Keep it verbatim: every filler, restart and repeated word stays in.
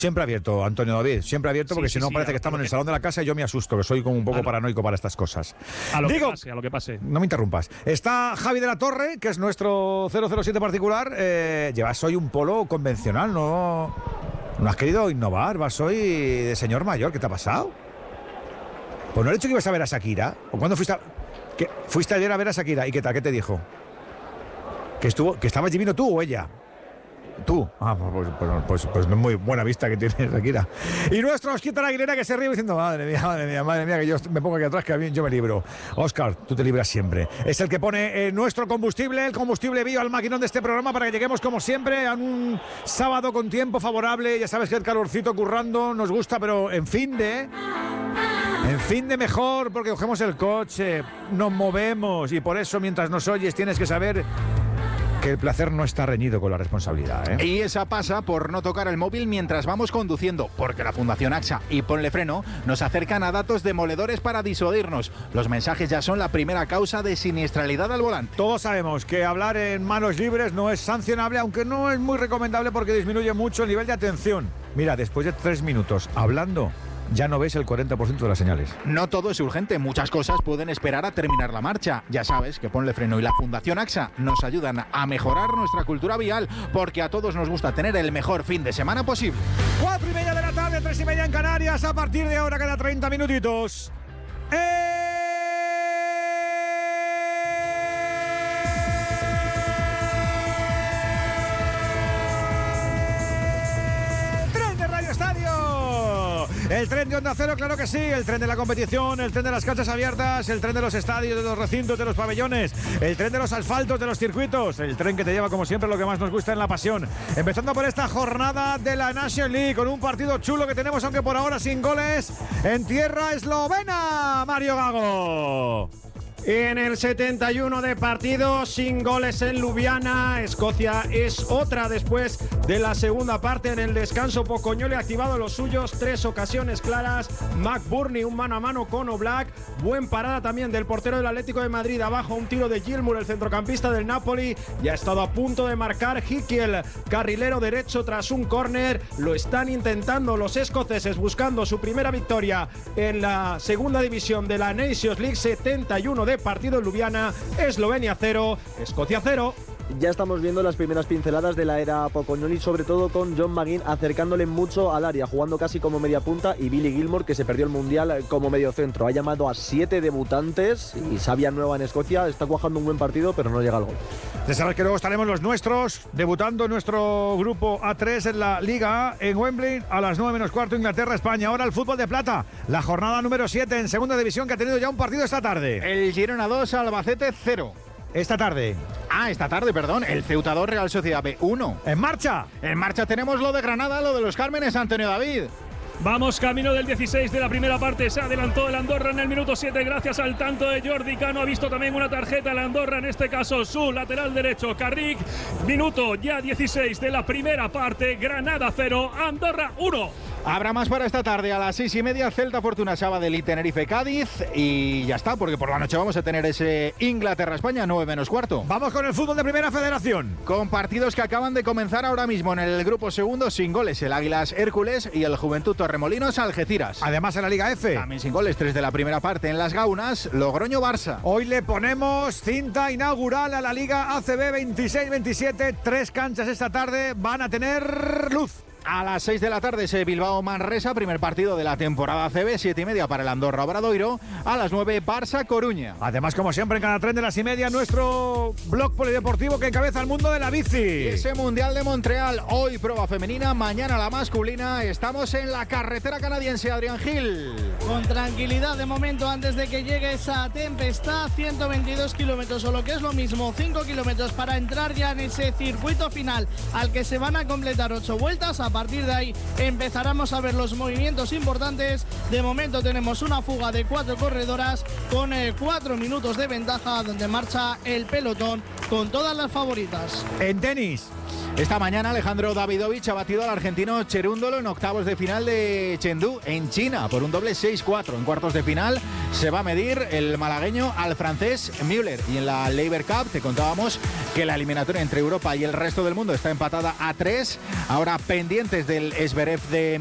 Siempre abierto, Antonio David, siempre abierto, porque sí, si no sí, parece que estamos en el salón de la casa y yo me asusto, que soy como un poco a paranoico para estas cosas. A lo Digo, que pase, a lo que pase. No me interrumpas. Está Javi de la Torre, que es nuestro cero cero siete particular. Eh, llevas hoy un polo convencional, ¿no? ¿No has querido innovar? Vas hoy de señor mayor, ¿qué te ha pasado? Pues no he dicho que ibas a ver a Shakira. ¿O cuándo fuiste a, que, fuiste ayer a ver a Shakira? ¿Y qué tal? ¿Qué te dijo? ¿Que estuvo, que estabas divino tú o ella? Tú. Ah, pues, pues, pues, pues no es muy buena vista que tienes, Shakira. Y nuestro Oscar Aguilera, que se ríe diciendo, madre mía, madre mía, madre mía, que yo me pongo aquí atrás, que bien yo me libro. Óscar, tú te libras siempre. Es el que pone eh, nuestro combustible, el combustible bio al maquinón de este programa para que lleguemos como siempre a un sábado con tiempo favorable. Ya sabes que el calorcito currando nos gusta, pero en fin de... En fin de mejor, porque cogemos el coche, nos movemos y por eso mientras nos oyes tienes que saber que el placer no está reñido con la responsabilidad, ¿eh? Y esa pasa por no tocar el móvil mientras vamos conduciendo, porque la Fundación AXA y Ponle Freno nos acercan a datos demoledores para disuadirnos. Los mensajes ya son la primera causa de siniestralidad al volante. Todos sabemos que hablar en manos libres no es sancionable, aunque no es muy recomendable porque disminuye mucho el nivel de atención. Mira, después de tres minutos hablando, ya no ves el cuarenta por ciento de las señales. No todo es urgente, muchas cosas pueden esperar a terminar la marcha. Ya sabes que Ponle Freno y la Fundación AXA nos ayudan a mejorar nuestra cultura vial, porque a todos nos gusta tener el mejor fin de semana posible. Cuatro y media de la tarde, tres y media en Canarias, a partir de ahora cada treinta minutitos. ¡Eh! El tren de Onda Cero, claro que sí. El tren de la competición, el tren de las canchas abiertas, el tren de los estadios, de los recintos, de los pabellones, el tren de los asfaltos, de los circuitos, el tren que te lleva como siempre lo que más nos gusta en la pasión. Empezando por esta jornada de la National League con un partido chulo que tenemos, aunque por ahora sin goles, en tierra eslovena. Mario Gago. En el setenta y uno de partido, sin goles en Ljubljana. Escocia es otra después de la segunda parte. En el descanso, Pocoñoli ha activado los suyos, tres ocasiones claras. McBurney, un mano a mano con Oblak. Buen parada también del portero del Atlético de Madrid. Abajo un tiro de Gilmour, el centrocampista del Napoli. Ya ha estado a punto de marcar Hikiel, carrilero derecho, tras un córner. Lo están intentando los escoceses, buscando su primera victoria en la segunda división de la Nations League. setenta y uno de partido en Ljubljana. Eslovenia cero, Escocia cero. Ya estamos viendo las primeras pinceladas de la era Pocoñoli, sobre todo con John McGinn acercándole mucho al área, jugando casi como media punta, y Billy Gilmour, que se perdió el Mundial como medio centro. Ha llamado a siete debutantes y sabia nueva en Escocia. Está cuajando un buen partido, pero no llega al gol. Ya sabes que luego estaremos los nuestros debutando en nuestro grupo A tres en la Liga A en Wembley a las nueve menos cuarto, Inglaterra-España. Ahora el fútbol de plata, la jornada número siete en segunda división, que ha tenido ya un partido esta tarde. El Girona dos, Albacete cero. Esta tarde. Ah, esta tarde, perdón. El Ceuta dos, Real Sociedad B uno. ¡En marcha! En marcha tenemos lo de Granada, lo de los Cármenes, Antonio David. Vamos camino del dieciséis de la primera parte. Se adelantó el Andorra en el minuto siete gracias al tanto de Jordi Cano. Ha visto también una tarjeta el Andorra, en este caso su lateral derecho, Carrick. Minuto ya dieciséis de la primera parte. Granada cero, Andorra uno. Habrá más para esta tarde a las seis y media. Celta, Fortuna, Sabadell y Tenerife, Cádiz. Y ya está, porque por la noche vamos a tener ese Inglaterra-España, nueve menos cuarto. Vamos con el fútbol de Primera Federación. Con partidos que acaban de comenzar ahora mismo en el grupo segundo, sin goles. El Águilas Hércules y el Juventud Torremolinos Algeciras. Además en la Liga F. También sin goles, tres de la primera parte en las Gaunas, Logroño Barça. Hoy le ponemos cinta inaugural a la Liga A C B veintiséis veintisiete. Tres canchas esta tarde van a tener luz. A las seis de la tarde ese Bilbao-Manresa, primer partido de la temporada A C B, siete y media para el Andorra-Obradoiro. A las nueve, Barça-Coruña. Además, como siempre, en cada tren de las y media, nuestro blog polideportivo que encabeza el mundo de la bici. Y ese Mundial de Montreal, hoy prueba femenina, mañana la masculina. Estamos en la carretera canadiense, Adrián Gil. Con tranquilidad de momento antes de que llegue esa tempestad, ciento veintidós kilómetros o lo que es lo mismo, cinco kilómetros para entrar ya en ese circuito final al que se van a completar ocho vueltas. A partir de ahí empezaremos a ver los movimientos importantes. De momento tenemos una fuga de cuatro corredoras con eh, cuatro minutos de ventaja, donde marcha el pelotón con todas las favoritas. En tenis, Esta mañana Alejandro Davidovich ha batido al argentino Cherúndolo en octavos de final de Chengdu, en China, por un doble seis cuatro. En cuartos de final se va a medir el malagueño al francés Müller. Y en la Labour Cup te contábamos que la eliminatoria entre Europa y el resto del mundo está empatada a tres. Ahora pendientes del Zverev de